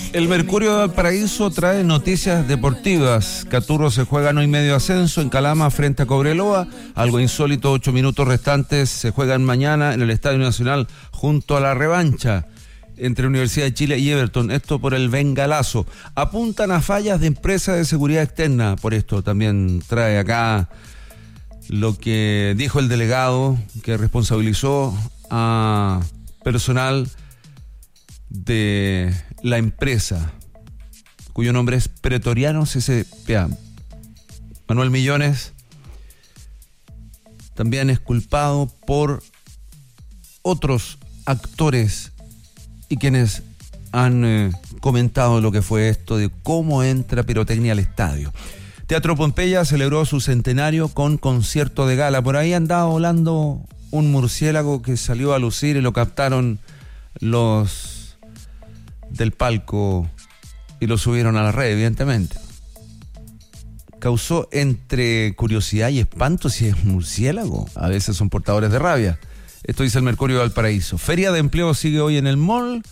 El Mercurio de Valparaíso trae noticias deportivas. Caturro se juega hoy medio ascenso en Calama frente a Cobreloa. Algo insólito, 8 minutos restantes se juegan mañana en el Estadio Nacional junto a la revancha entre Universidad de Chile y Everton. Esto por el bengalazo. Apuntan a fallas de empresas de seguridad externa. Por esto también trae acá lo que dijo el delegado que responsabilizó a personal de la empresa, cuyo nombre es Pretorianos S.p.A. Manuel Millones también es culpado por otros actores y quienes han comentado lo que fue esto de cómo entra pirotecnia al estadio. Teatro Pompeya celebró su centenario con concierto de gala. Por ahí andaba volando un murciélago que salió a lucir y lo captaron los del palco y lo subieron a la red, evidentemente. Causó entre curiosidad y espanto si es murciélago. A veces son portadores de rabia. Esto dice el Mercurio de Valparaíso. Feria de empleo sigue hoy en el mall.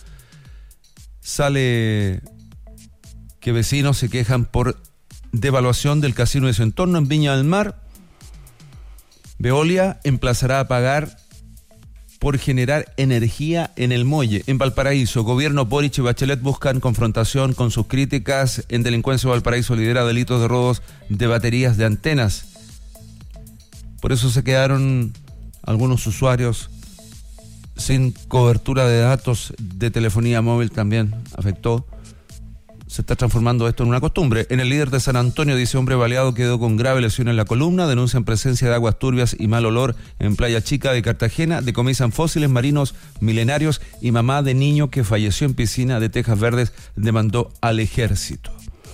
Sale que vecinos se quejan por devaluación del casino de su entorno en Viña del Mar. Veolia emplazará a pagar por generar energía en el muelle. En Valparaíso, gobierno Boric y Bachelet buscan confrontación con sus críticas. En delincuencia, Valparaíso lidera delitos de robos de baterías de antenas. Por eso se quedaron algunos usuarios sin cobertura de datos de telefonía móvil, también afectó. Se está transformando esto en una costumbre. En el Líder de San Antonio dice: hombre baleado quedó con grave lesión en la columna. Denuncian presencia de aguas turbias y mal olor en Playa Chica de Cartagena. Decomisan fósiles marinos milenarios. Y mamá de niño que falleció en piscina de Tejas Verdes demandó al ejército.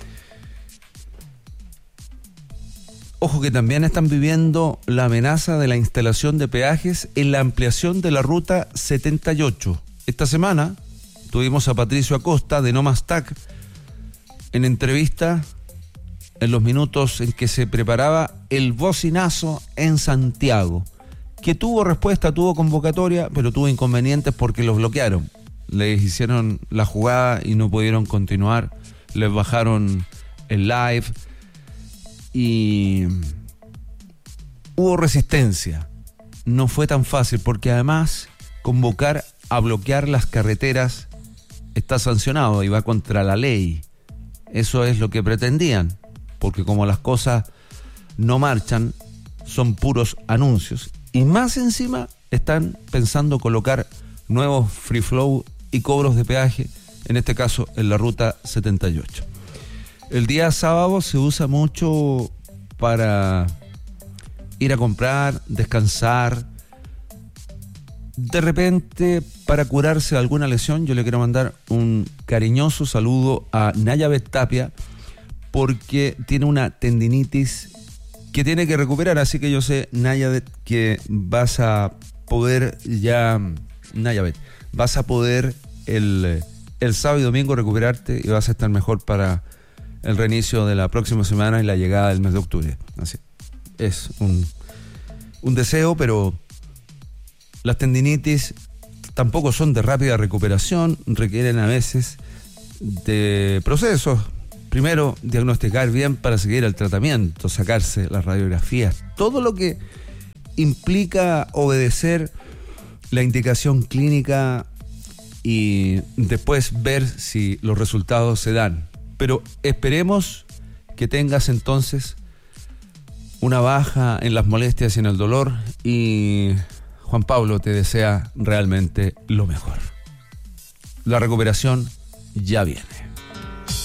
Ojo que también están viviendo la amenaza de la instalación de peajes en la ampliación de la ruta 78. Esta semana tuvimos a Patricio Acosta de No Más TAC en entrevista en los minutos en que se preparaba el bocinazo en Santiago, que tuvo respuesta, tuvo convocatoria, pero tuvo inconvenientes porque los bloquearon. Les hicieron la jugada y no pudieron continuar, les bajaron el live y hubo resistencia. No fue tan fácil porque además convocar a bloquear las carreteras está sancionado y va contra la ley. Eso es lo que pretendían, porque como las cosas no marchan, son puros anuncios. Y más encima están pensando colocar nuevos free flow y cobros de peaje, en este caso en la ruta 78. El día sábado se usa mucho para ir a comprar, descansar. De repente, para curarse de alguna lesión, yo le quiero mandar un cariñoso saludo a Nayabet Tapia, porque tiene una tendinitis que tiene que recuperar. Así que yo sé, Nayabet, que vas a poder ya, Nayabet, vas a poder el sábado y domingo recuperarte y vas a estar mejor para el reinicio de la próxima semana y la llegada del mes de octubre. Así es un deseo, pero las tendinitis tampoco son de rápida recuperación, requieren a veces de procesos. Primero, diagnosticar bien para seguir el tratamiento, sacarse las radiografías, todo lo que implica obedecer la indicación clínica y después ver si los resultados se dan. Pero esperemos que tengas entonces una baja en las molestias y en el dolor, y Juan Pablo te desea realmente lo mejor. La recuperación ya viene.